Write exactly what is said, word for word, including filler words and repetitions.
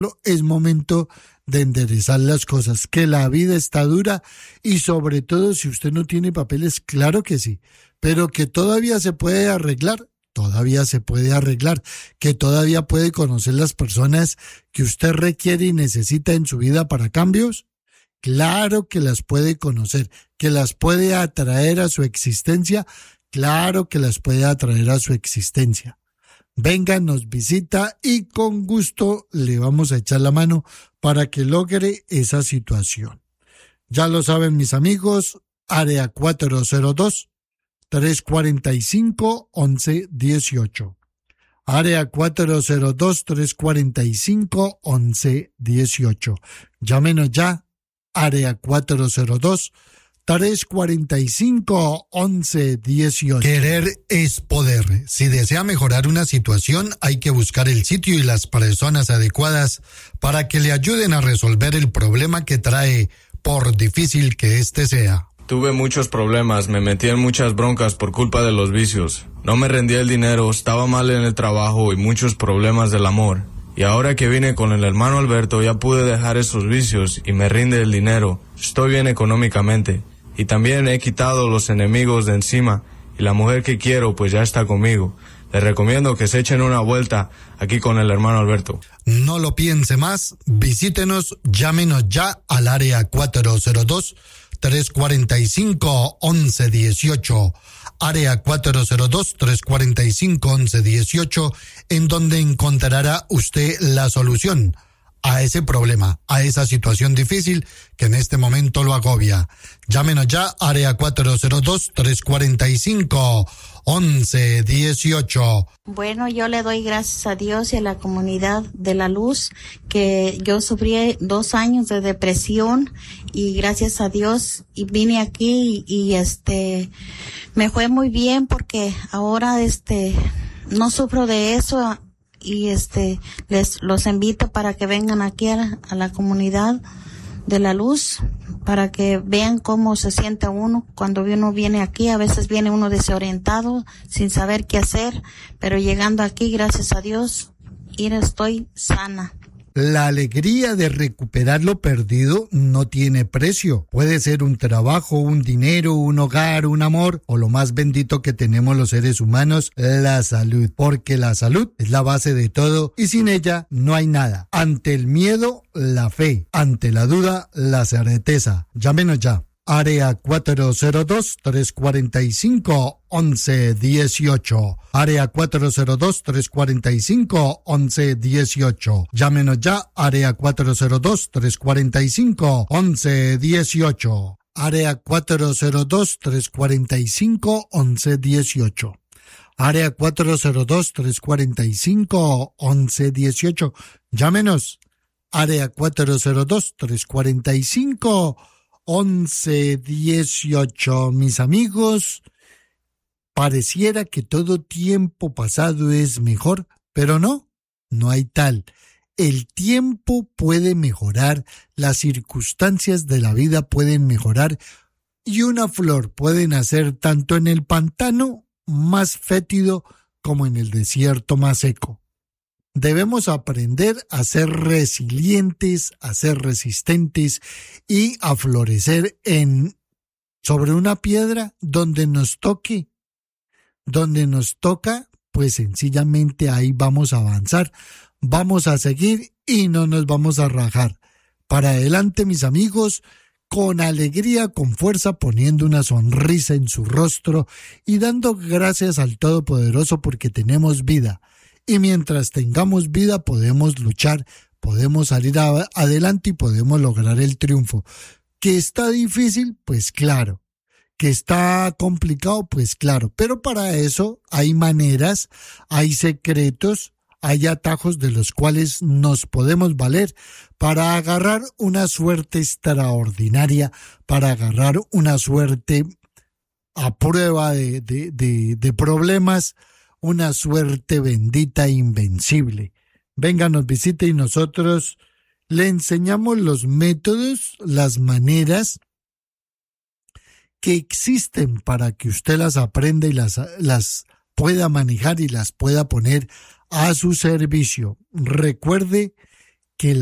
Es momento de enderezar las cosas, que la vida está dura y sobre todo si usted no tiene papeles, claro que sí, pero que todavía se puede arreglar, todavía se puede arreglar, que todavía puede conocer las personas que usted requiere y necesita en su vida para cambios, claro que las puede conocer, que las puede atraer a su existencia, claro que las puede atraer a su existencia. Venga, nos visita y con gusto le vamos a echar la mano para que logre esa situación. Ya lo saben mis amigos, área cuatro cero dos, tres cuatro cinco, once dieciocho. Área cuatro cero dos, tres cuatro cinco, once dieciocho. Llámenos ya, área cuatro cero dos, tres cuatro cinco, once dieciocho. Querer es poder. Si desea mejorar una situación, hay que buscar el sitio y las personas adecuadas para que le ayuden a resolver el problema que trae, por difícil que éste sea. Tuve muchos problemas, me metí en muchas broncas por culpa de los vicios. No me rendía el dinero, estaba mal en el trabajo y muchos problemas del amor. Y ahora que vine con el hermano Alberto ya pude dejar esos vicios y me rinde el dinero. Estoy bien económicamente. Y también he quitado los enemigos de encima y la mujer que quiero pues ya está conmigo. Les recomiendo que se echen una vuelta aquí con el hermano Alberto. No lo piense más, visítenos, llámenos ya al área cuatro cero dos, tres cuatro cinco, once dieciocho. Área cuatro cero dos, tres cuatro cinco, once dieciocho, en donde encontrará usted la solución a ese problema, a esa situación difícil que en este momento lo agobia. Llámenos ya, área cuatro cero dos, tres cuatro cinco, once dieciocho. Bueno, yo le doy gracias a Dios y a la comunidad de la luz, que yo sufrí dos años de depresión y gracias a Dios y vine aquí y, y este me fue muy bien porque ahora este no sufro de eso. Y este les los invito para que vengan aquí a la, a la comunidad de la luz para que vean cómo se siente uno cuando uno viene aquí. A veces viene uno desorientado sin saber qué hacer, pero llegando aquí, gracias a Dios, ir estoy sana. La alegría de recuperar lo perdido no tiene precio. Puede ser un trabajo, un dinero, un hogar, un amor o lo más bendito que tenemos los seres humanos, la salud. Porque la salud es la base de todo y sin ella no hay nada. Ante el miedo, la fe. Ante la duda, la certeza. Llámenos ya. Área cuatro cero dos, tres cuatro cinco, once dieciocho. Área cuatro cero dos, tres cuatro cinco, once dieciocho. Llámenos ya, área cuatro cero dos, tres cuatro cinco, once dieciocho. Área cuatro cero dos, tres cuatro cinco, once dieciocho. Área cuatro cero dos, tres cuatro cinco, once dieciocho. Llámenos, área cuatro cero dos, tres cuatro cinco, once dieciocho. Mis amigos, pareciera que todo tiempo pasado es mejor, pero no, no hay tal. El tiempo puede mejorar, las circunstancias de la vida pueden mejorar y una flor puede nacer tanto en el pantano más fétido como en el desierto más seco. Debemos aprender a ser resilientes, a ser resistentes y a florecer en sobre una piedra donde nos toque. Donde nos toca, pues sencillamente ahí vamos a avanzar, vamos a seguir y no nos vamos a rajar. Para adelante, mis amigos, con alegría, con fuerza, poniendo una sonrisa en su rostro y dando gracias al Todopoderoso porque tenemos vida. Y mientras tengamos vida podemos luchar, podemos salir a- adelante y podemos lograr el triunfo. ¿Que está difícil? Pues claro. ¿Que está complicado? Pues claro. Pero para eso hay maneras, hay secretos, hay atajos de los cuales nos podemos valer para agarrar una suerte extraordinaria, para agarrar una suerte a prueba de, de, de, de problemas, una suerte bendita e invencible. Venga, nos visite y nosotros le enseñamos los métodos, las maneras que existen para que usted las aprenda y las, las pueda manejar y las pueda poner a su servicio. Recuerde